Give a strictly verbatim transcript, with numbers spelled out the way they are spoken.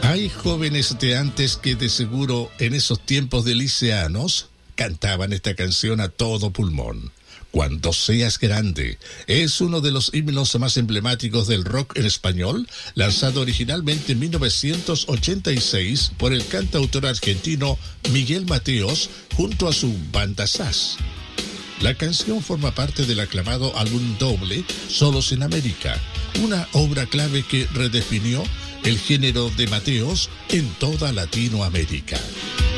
Hay jóvenes de antes que de seguro en esos tiempos de liceanos cantaban esta canción a todo pulmón. Cuando seas grande es uno de los himnos más emblemáticos del rock en español, lanzado originalmente en mil novecientos ochenta y seis por el cantautor argentino Miguel Mateos junto a su banda Sass. La canción forma parte del aclamado álbum doble Solos en América, una obra clave que redefinió el género de Mateos en toda Latinoamérica.